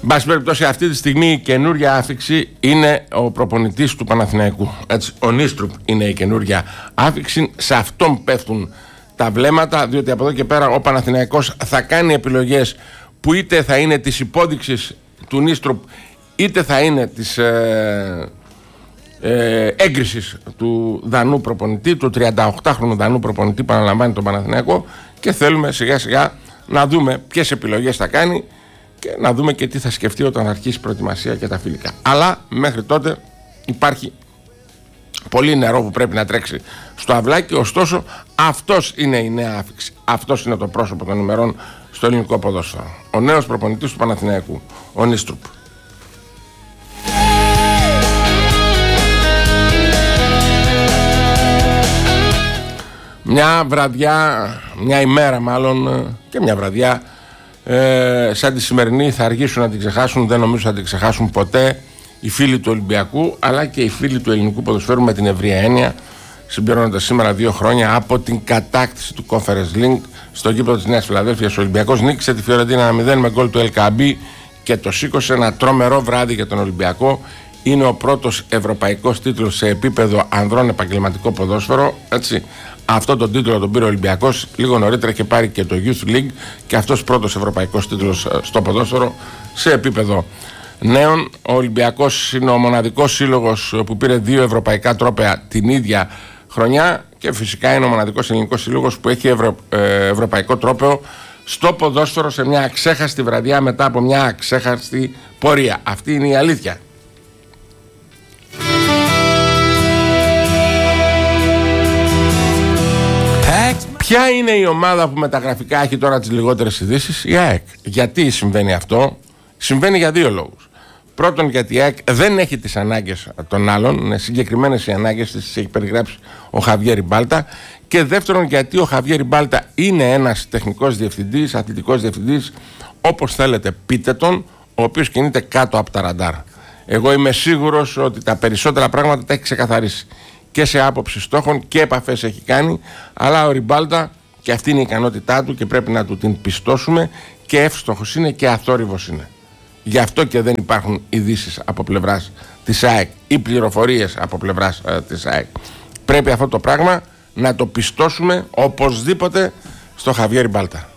πάση περιπτώσει, αυτή τη στιγμή η καινούρια άφιξη είναι ο προπονητής του Παναθηναϊκού. Έτσι, ο Νίστρουπ είναι η καινούρια άφιξη. Σε αυτόν πέφτουν τα βλέμματα, διότι από εδώ και πέρα ο Παναθηναϊκός θα κάνει επιλογές που είτε θα είναι της υπόδειξης του Νίστρουπ, είτε θα είναι της έγκρισης του Δανού προπονητή, του 38χρονου Δανού προπονητή που αναλαμβάνει τον Παναθηναϊκό, και θέλουμε σιγά σιγά να δούμε ποιες επιλογές θα κάνει και να δούμε και τι θα σκεφτεί όταν αρχίσει η προετοιμασία και τα φιλικά. Αλλά μέχρι τότε υπάρχει πολύ νερό που πρέπει να τρέξει στο αυλάκι. Ωστόσο, αυτός είναι η νέα άφιξη. Αυτός είναι το πρόσωπο των ημερών στο ελληνικό ποδόσφαιρο. Ο νέος προπονητής του Παναθηναϊκού, ο Νίστρουπ. Μια βραδιά, μια ημέρα μάλλον και μια βραδιά σαν τη σημερινή θα αργήσουν να την ξεχάσουν, δεν νομίζω θα την ξεχάσουν ποτέ οι φίλοι του Ολυμπιακού, αλλά και οι φίλοι του ελληνικού ποδοσφαίρου με την ευρεία έννοια, συμπληρώνοντας σήμερα 2 χρόνια από την κατάκτηση του Conference League στο γήπεδο της Νέας Φιλαδέλφειας. Ο Ολυμπιακός νίκησε τη Φιωρεντίνα 1-0 με γκολ του Ελκαμπή και το σήκωσε. Ένα τρομερό βράδυ για τον Ολυμπιακό. Είναι ο πρώτος ευρωπαϊκός τίτλος σε επίπεδο ανδρών επαγγελματικό ποδόσφαιρο. Έτσι. Αυτό τον τίτλο τον πήρε ο Ολυμπιακός. Λίγο νωρίτερα είχε πάρει και το Youth League, και αυτός πρώτος ευρωπαϊκός τίτλος στο ποδόσφαιρο σε επίπεδο νέων. Ο Ολυμπιακός είναι ο μοναδικός σύλλογος που πήρε 2 ευρωπαϊκά τρόπαια την ίδια χρονιά, και φυσικά είναι ο μοναδικός ελληνικός σύλλογος που έχει ευρωπαϊκό τρόπαιο στο ποδόσφαιρο σε μια αξέχαστη βραδιά μετά από μια αξέχαστη πορεία. Αυτή είναι η αλήθεια. Ποια είναι η ομάδα που με τα γραφικά έχει τώρα τις λιγότερες ειδήσεις? Η ΑΕΚ. Γιατί συμβαίνει αυτό? Συμβαίνει για 2 λόγους. Πρώτον, γιατί η ΑΕΚ δεν έχει τις ανάγκες των άλλων, είναι συγκεκριμένες οι ανάγκες της, τις έχει περιγράψει ο Χαβιέ Ριμπάλτα. Και δεύτερον, γιατί ο Χαβιέ Ριμπάλτα είναι ένας τεχνικός διευθυντής, αθλητικός διευθυντής, όπως θέλετε πείτε τον, ο οποίος κινείται κάτω από τα ραντάρ. Εγώ είμαι σίγουρος ότι τα περισσότερα πράγματα τα έχει ξεκαθαρίσει και σε άποψη στόχων και επαφές έχει κάνει, αλλά ο Ριμπάλτα, και αυτή είναι η ικανότητά του και πρέπει να του την πιστώσουμε, και εύστοχος είναι και αθόρυβος είναι. Γι' αυτό και δεν υπάρχουν ειδήσεις από πλευράς της ΑΕΚ ή πληροφορίες από πλευράς της ΑΕΚ. Πρέπει αυτό το πράγμα να το πιστώσουμε οπωσδήποτε στο Χαβιέ Ριμπάλτα.